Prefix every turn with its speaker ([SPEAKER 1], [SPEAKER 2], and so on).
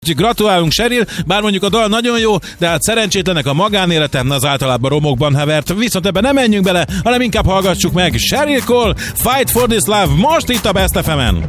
[SPEAKER 1] Gratulálunk, Sheryl, bár mondjuk a dal nagyon jó, de hát szerencsétlenek a magánélete, az általában romokban hevert. Viszont ebben nem menjünk bele, hanem inkább hallgassuk meg Sheryl Cole, Fight for this love, most itt a Best FM-en.